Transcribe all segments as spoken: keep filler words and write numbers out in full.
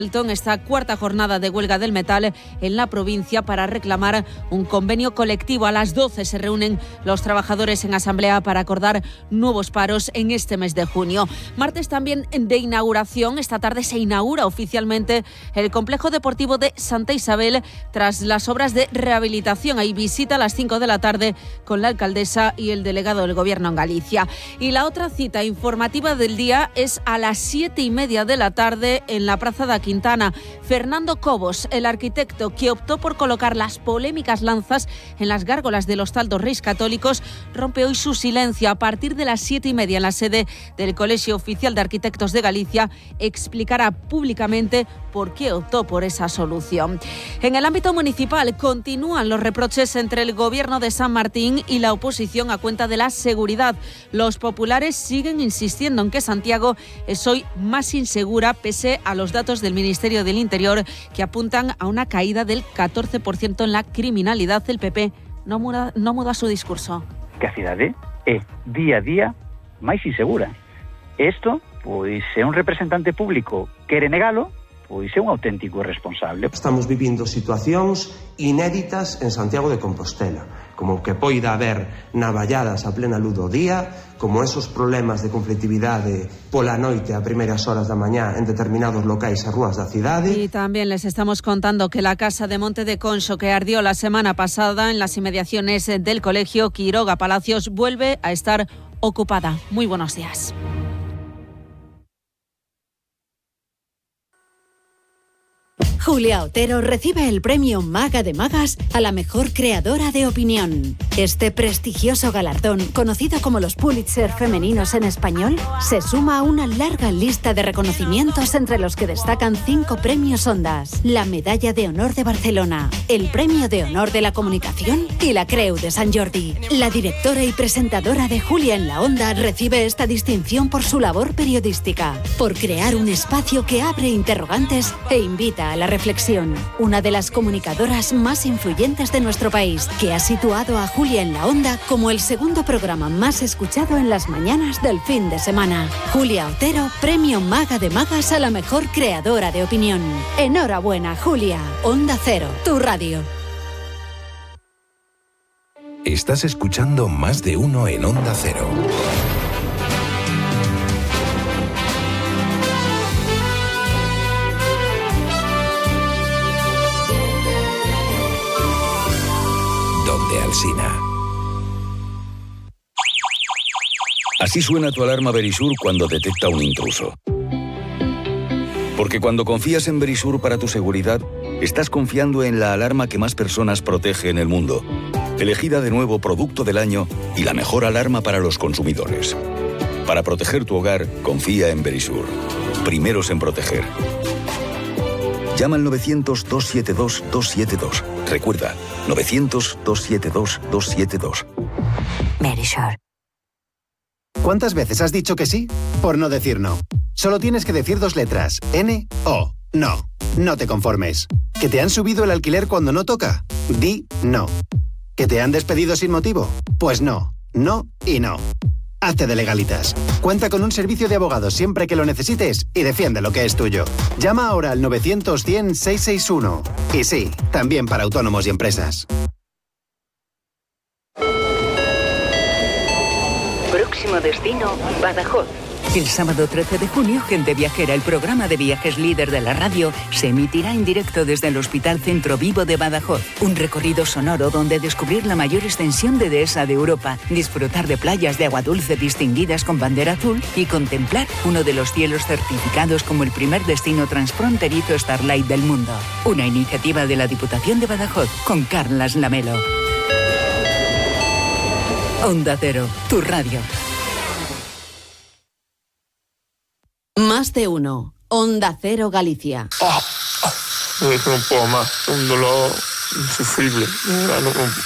Esta cuarta jornada de huelga del metal en la provincia para reclamar un convenio colectivo. A las doce se reúnen los trabajadores en asamblea para acordar nuevos paros en este mes de junio. Martes también de inauguración. Esta tarde se inaugura oficialmente el complejo deportivo de Santa Isabel tras las obras de rehabilitación. Hay visita a las cinco de la tarde con la alcaldesa y el delegado del Gobierno en Galicia. Y la otra cita informativa del día es a las siete y media de la tarde en la Praza de Aquino. Quintana. Fernando Cobos, el arquitecto que optó por colocar las polémicas lanzas en las gárgolas del Hostal dos Reis Católicos, rompe hoy su silencio. A partir de las siete y media en la sede del Colegio Oficial de Arquitectos de Galicia, explicará públicamente por qué optó por esa solución. En el ámbito municipal continúan los reproches entre el Gobierno de San Martín y la oposición a cuenta de la seguridad. Los populares siguen insistiendo en que Santiago es hoy más insegura pese a los datos del Ministerio del Interior que apuntan a una caída del catorce por ciento en la criminalidad. El P P no muda, no muda su discurso. Que a cidade é día a día máis insegura. Isto, pois, se un representante público quere negalo, pois é un auténtico irresponsable. Estamos vivindo situacións inéditas en Santiago de Compostela, como que poida haber navalladas a plena luz do día, como esos problemas de conflictividade pola noite a primeiras horas da mañá en determinados locais e rúas da cidade. Y también les estamos contando que la casa de Monte de Conso, que ardió la semana pasada en las inmediaciones del colegio Quiroga Palacios, vuelve a estar ocupada. Muy buenos días. Julia Otero recibe el premio Maga de Magas a la mejor creadora de opinión. Este prestigioso galardón, conocido como los Pulitzer femeninos en español, se suma a una larga lista de reconocimientos entre los que destacan cinco premios Ondas, la Medalla de Honor de Barcelona, el Premio de Honor de la Comunicación y la Creu de Sant Jordi. La directora y presentadora de Julia en la Onda recibe esta distinción por su labor periodística, por crear un espacio que abre interrogantes e invita a la reflexión. Una de las comunicadoras más influyentes de nuestro país, que ha situado a Julia en la Onda como el segundo programa más escuchado en las mañanas del fin de semana. Julia Otero, premio Maga de Magas a la mejor creadora de opinión. Enhorabuena, Julia. Onda Cero, tu radio. Estás escuchando Más de Uno en Onda Cero. Alsina. Así suena tu alarma Verisur cuando detecta un intruso. Porque cuando confías en Verisur para tu seguridad, estás confiando en la alarma que más personas protege en el mundo. Elegida de nuevo producto del año y la mejor alarma para los consumidores. Para proteger tu hogar, confía en Verisur. Primeros en proteger. Llama al novecientos, dos siete dos, dos siete dos. Recuerda, novecientos, dos siete dos, dos siete dos. Verisur. ¿Cuántas veces has dicho que sí? Por no decir no. Solo tienes que decir dos letras. N, O. No. No te conformes. ¿Que te han subido el alquiler cuando no toca? Di no. ¿Que te han despedido sin motivo? Pues no. No y no. Hazte de Legalitas. Cuenta con un servicio de abogados siempre que lo necesites y defiende lo que es tuyo. Llama ahora al novecientos, cien, seiscientos sesenta y uno. Y sí, también para autónomos y empresas. Próximo destino, Badajoz. El sábado trece de junio, Gente Viajera, el programa de viajes líder de la radio, se emitirá en directo desde el Hospital Centro Vivo de Badajoz. Un recorrido sonoro donde descubrir la mayor extensión de dehesa de Europa, disfrutar de playas de agua dulce distinguidas con bandera azul y contemplar uno de los cielos certificados como el primer destino transfronterizo Starlight del mundo. Una iniciativa de la Diputación de Badajoz con Carlas Lamelo. Onda Cero, tu radio. Más de uno. Onda Cero Galicia. Oh, oh, no puedo más. Un dolor insufrible. No, no, no.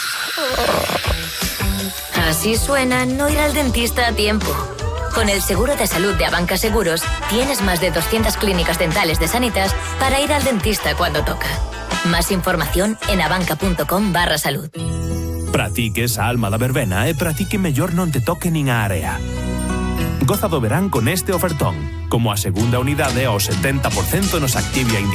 Así suena no ir al dentista a tiempo. Con el seguro de salud de Abanca Seguros, tienes más de doscientas clínicas dentales de Sanitas para ir al dentista cuando toca. Más información en abanca.com barra salud. Practique esa alma da verbena e practique mellor non te toque nin a area. Goza do verán con este ofertón, como a segunda unidade ao setenta por cento nos Activia Individual.